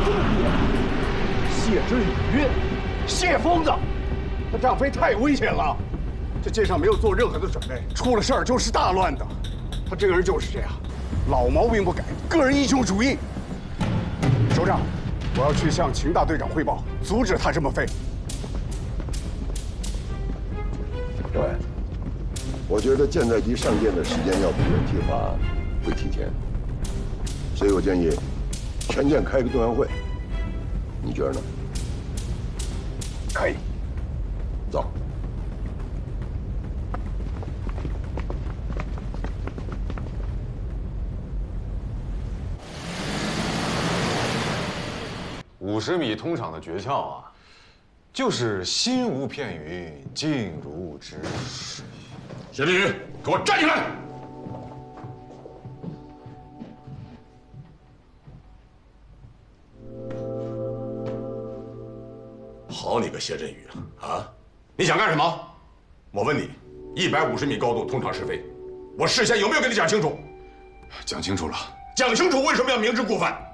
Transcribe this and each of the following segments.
谢之宇，谢疯子，他张飞太危险了，这街上没有做任何的准备，出了事儿就是大乱的。他这个人就是这样，老毛病不改，个人英雄主义。首长，我要去向秦大队长汇报，阻止他这么飞。 政委，我觉得舰载机上舰的时间要比原计划会提前，所以我建议全舰开个动员会，你觉得呢？ 可以。 走。 50米通场的诀窍啊，就是心无片语，静如止水。 谢立宇，给我站起来！好你个谢振宇啊！你想干什么？我问你，150米高度通常试飞，我事先有没有跟你讲清楚？ 讲清楚了。 讲清楚为什么要明知故犯？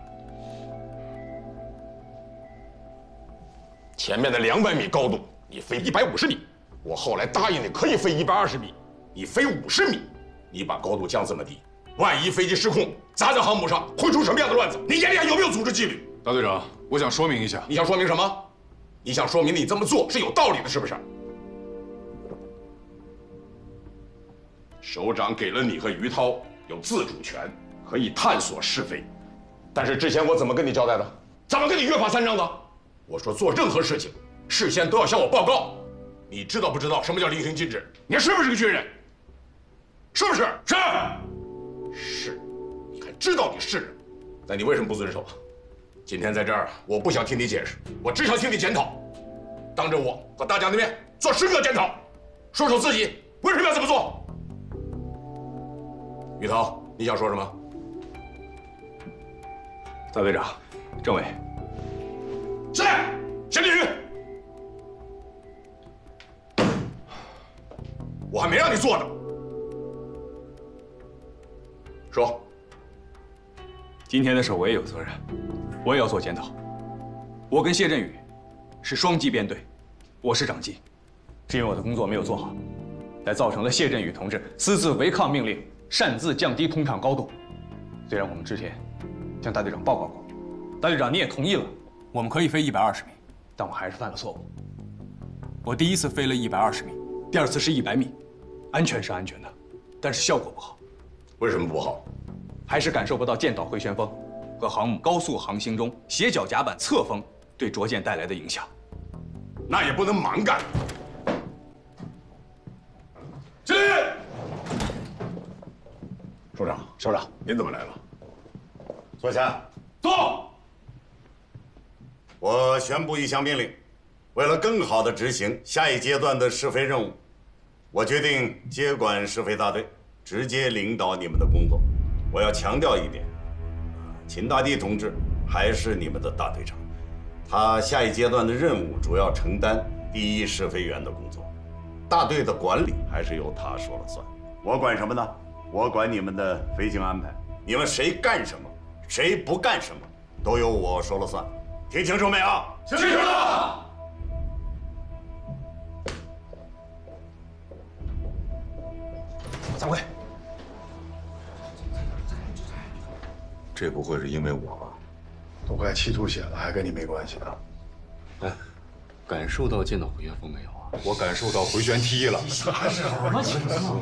前面的200米高度，你飞150米，我后来答应你可以飞120米，你飞50米，你把高度降这么低，万一飞机失控砸在航母上，会出什么样的乱子？你眼里还有没有组织纪律？ 大队长，我想说明一下。 你想说明什么？你想说明你这么做是有道理的，是不是？首长给了你和于涛有自主权，可以探索是非，但是之前我怎么跟你交代的？怎么跟你约法三章的？我说做任何事情，事先都要向我报告。你知道不知道什么叫令行禁止？你是不是个军人？是不是？是。是。你还知道你是人，那你为什么不遵守？今天在这儿，我不想听你解释，我只想听你检讨。当着我和大家的面做深刻检讨，说说自己为什么要这么做。于涛，你想说什么？ 大队长，政委。 起来，谢立宇。我还没让你做呢。说。 今天的事我也有责任，我也要做检讨。我跟谢振宇是双击编队，我是长机，是因为我的工作没有做好，才造成了谢振宇同志私自违抗命令，擅自降低通场高度。虽然我们之前向大队长报告过，大队长你也同意了，我们可以飞120米，但我还是犯了错误。我第一次飞了120米，第二次是100米，安全是安全的，但是效果不好。 为什么不好？ 还是感受不到舰岛回旋风和航母高速航行中斜角甲板侧风对着舰带来的影响。 那也不能蛮干。起立！首长， 首长， 您怎么来了？ 坐下。 坐。 我宣布一项命令，为了更好地执行下一阶段的试飞任务，我决定接管试飞大队，直接领导你们的工作。我要强调一点，秦大帝同志还是你们的大队长，他下一阶段的任务主要承担第一试飞员的工作，大队的管理还是由他说了算。我管什么呢？我管你们的飞行安排，你们谁干什么，谁不干什么，都由我说了算。听清楚没有？ 清楚了。 散会。 这不会是因为我吧？ 都快气吐血了，还跟你没关系呢？ 哎，感受到舰岛回旋风没有啊？我感受到回旋踢了。 啥时候？什么情况？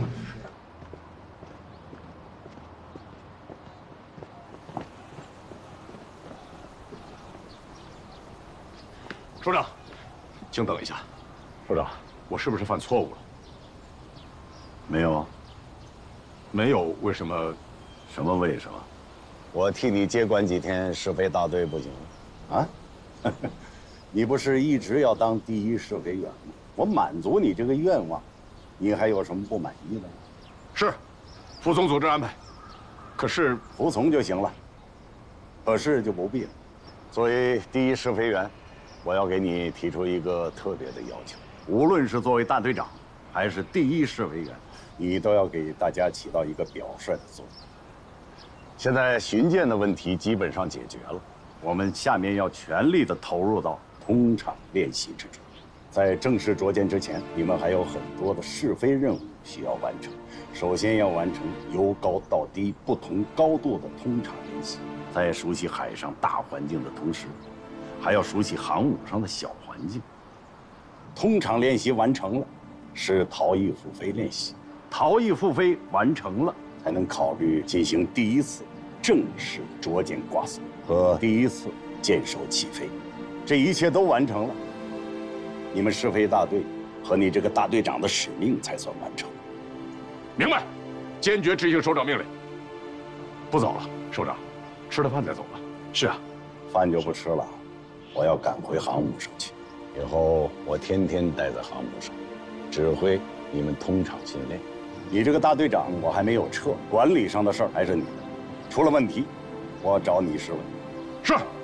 首长，请等一下。首长，我是不是犯错误了？ 没有啊。 没有，为什么？ 什么为什么？我替你接管几天试飞大队不行吗？啊？你不是一直要当第一试飞员吗？我满足你这个愿望，你还有什么不满意的吗？ 是，服从组织安排。可是服从就行了，可是就不必了。作为第一试飞员，我要给你提出一个特别的要求，无论是作为大队长，还是第一试飞员，你都要给大家起到一个表率的作用。现在巡舰的问题基本上解决了， 我们下面要全力的投入到通场练习之中。在正式着舰之前，你们还有很多的是非任务需要完成。首先要完成由高到低不同高度的通场练习，在熟悉海上大环境的同时，还要熟悉航母上的小环境。通场练习完成了，是逃逸复飞练习。逃逸复飞完成了，才能考虑进行第一次正式着舰挂送和第一次舰首起飞。这一切都完成了，你们试飞大队和你这个大队长的使命才算完成。 明白，坚决执行首长命令。不早了，首长，吃了饭再走吧。 是啊， 饭就不吃了，我要赶回航母上去。以后我天天待在航母上，指挥你们通场训练。你这个大队长我还没有撤，管理上的事儿还是你的，出了问题，我找你是问。 是。